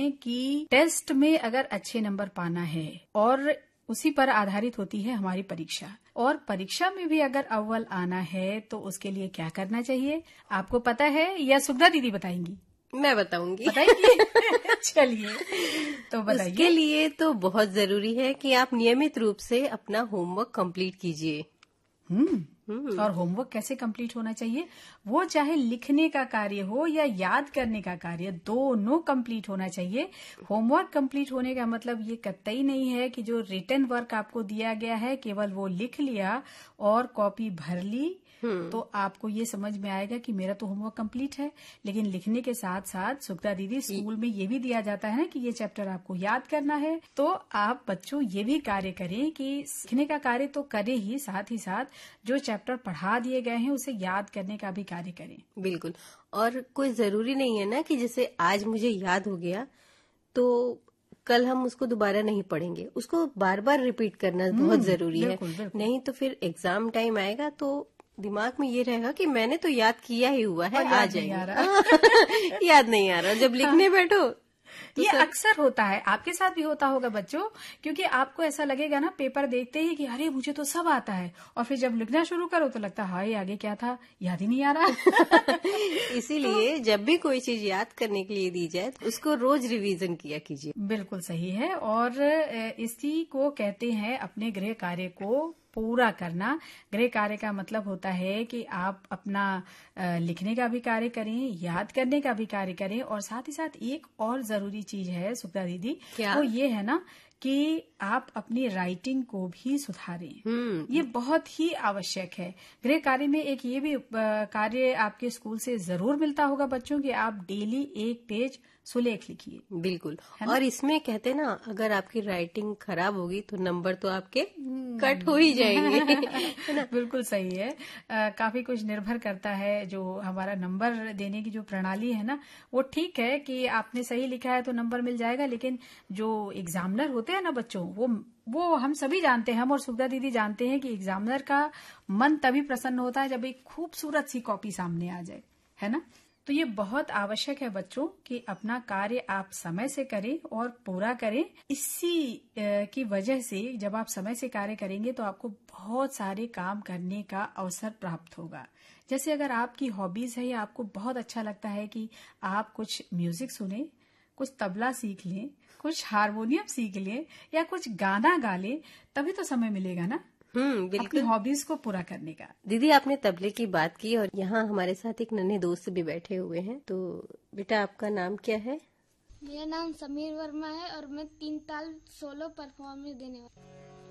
हैं कि टेस्ट में अगर अच्छे नंबर पाना है और उसी पर आधारित होती है हमारी परीक्षा, और परीक्षा में भी अगर अव्वल आना है तो उसके लिए क्या करना चाहिए आपको पता है या सुगधा दीदी बताएंगी? मैं बताऊंगी। बताइए। चलिए तो बताइए। उसके लिए तो बहुत जरूरी है कि आप नियमित रूप से अपना होमवर्क कंप्लीट कीजिए। और होमवर्क कैसे कंप्लीट होना चाहिए? वो चाहे लिखने का कार्य हो या याद करने का कार्य, दोनों कंप्लीट होना चाहिए। होमवर्क कंप्लीट होने का मतलब ये कतई नहीं है कि जो रिटन वर्क आपको दिया गया है केवल वो लिख लिया और कॉपी भर ली तो आपको ये समझ में आएगा कि मेरा तो होमवर्क कंप्लीट है। लेकिन लिखने के साथ साथ सुगता दीदी स्कूल में ये भी दिया जाता है ना कि ये चैप्टर आपको याद करना है। तो आप बच्चों ये भी कार्य करें कि सीखने का कार्य तो करें ही, साथ ही साथ जो चैप्टर पढ़ा दिए गए हैं उसे याद करने का भी कार्य करें। बिल्कुल। और कोई जरूरी नहीं है ना कि जैसे आज मुझे याद हो गया तो कल हम उसको दोबारा नहीं पढ़ेंगे, उसको बार बार रिपीट करना बहुत जरूरी है। बिल्कुल। नहीं तो फिर एग्जाम टाइम आएगा तो दिमाग में ये रहेगा कि मैंने तो याद किया ही हुआ है, आ जाएगा। याद नहीं आ रहा जब लिखने बैठो तो ये अक्सर होता है, आपके साथ भी होता होगा बच्चों, क्योंकि आपको ऐसा लगेगा ना पेपर देखते ही कि अरे मुझे तो सब आता है, और फिर जब लिखना शुरू करो तो लगता है हाय आगे क्या था, याद ही नहीं आ रहा। इसीलिए जब भी कोई चीज याद करने के लिए दी जाए तो उसको रोज रिवीजन किया कीजिए। बिल्कुल सही है। और इसी को कहते हैं अपने गृह कार्य को पूरा करना। गृह कार्य का मतलब होता है कि आप अपना लिखने का भी कार्य करें, याद करने का भी कार्य करें, और साथ ही साथ एक और जरूरी चीज है सुगता दीदी, वो ये है ना कि आप अपनी राइटिंग को भी सुधारें। ये बहुत ही आवश्यक है। गृह कार्य में एक ये भी कार्य आपके स्कूल से जरूर मिलता होगा बच्चों कि आप डेली एक पेज सुलेख लिखिए। बिल्कुल। और इसमें कहते ना अगर आपकी राइटिंग खराब होगी तो नंबर तो आपके कट हो ही जाएंगे। है ना? बिल्कुल सही है। काफी कुछ निर्भर करता है जो हमारा नंबर देने की जो प्रणाली है ना, वो ठीक है कि आपने सही लिखा है तो नंबर मिल जाएगा, लेकिन जो एग्जामिनर होते हैं ना बच्चों, वो हम सभी जानते हैं, हम और सुगता दीदी जानते हैं कि एग्जामिनर का मन तभी प्रसन्न होता है जब एक खूबसूरत सी कॉपी सामने आ जाए, है ना? तो ये बहुत आवश्यक है बच्चों कि अपना कार्य आप समय से करें और पूरा करें। इसी की वजह से जब आप समय से कार्य करेंगे तो आपको बहुत सारे काम करने का अवसर प्राप्त होगा। जैसे अगर आपकी हॉबीज है या आपको बहुत अच्छा लगता है कि आप कुछ म्यूजिक सुने, कुछ तबला सीख लें, कुछ हारमोनियम सीख लें या कुछ गाना गा लें, तभी तो समय मिलेगा ना बिल्कुल अपनी हॉबीज को पूरा करने का। दीदी आपने तबले की बात की और यहाँ हमारे साथ एक नन्हे दोस्त भी बैठे हुए हैं। तो बेटा आपका नाम क्या है? मेरा नाम समीर वर्मा है और मैं 3 ताल सोलो परफॉर्मेंस देने वाला हूँ।